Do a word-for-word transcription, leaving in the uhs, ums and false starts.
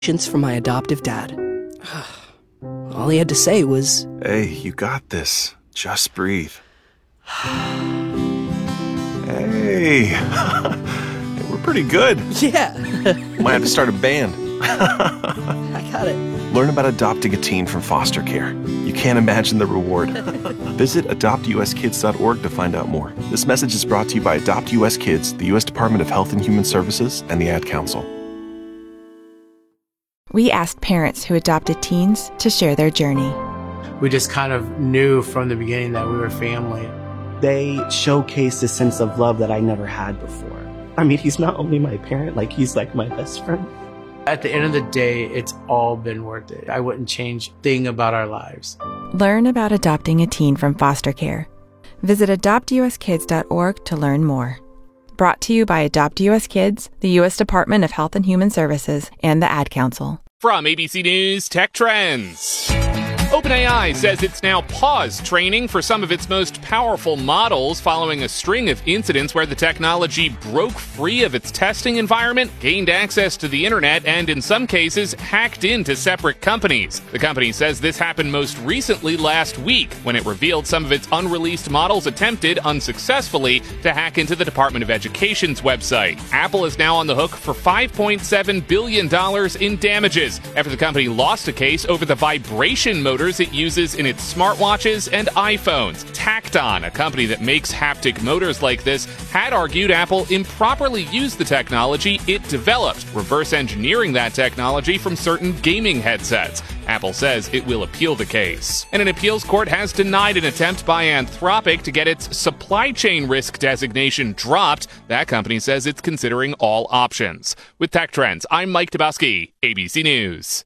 from my adoptive dad. All he had to say was, "Hey, you got this. Just breathe." Hey, we're pretty good. Yeah. Might have to start a band. I got it. Learn about adopting a teen from foster care. You can't imagine the reward. Visit adopt u s kids dot org to find out more. This message is brought to you by Adopt U S Kids, the U S Department of Health and Human Services, and the Ad Council. We asked parents who adopted teens to share their journey. We just kind of knew from the beginning that we were family. They showcased a sense of love that I never had before. I mean, he's not only my parent, like he's like my best friend. At the end of the day, it's all been worth it. I wouldn't change a thing about our lives. Learn about adopting a teen from foster care. Visit adopt u s kids dot org to learn more. Brought to you by Adopt U S Kids, the U S Department of Health and Human Services, and the Ad Council. From A B C News Tech Trends. OpenAI says it's now paused training for some of its most powerful models following a string of incidents where the technology broke free of its testing environment, gained access to the internet, and in some cases, hacked into separate companies. The company says this happened most recently last week when it revealed some of its unreleased models attempted unsuccessfully to hack into the Department of Education's website. Apple is now on the hook for five point seven billion dollars in damages after the company lost a case over the vibration motor it uses in its smartwatches and iPhones. Tacton, a company that makes haptic motors like this, had argued Apple improperly used the technology it developed, reverse engineering that technology from certain gaming headsets. Apple says it will appeal the case. And an appeals court has denied an attempt by Anthropic to get its supply chain risk designation dropped. That company says it's considering all options. With Tech Trends, I'm Mike Dabowski, A B C News.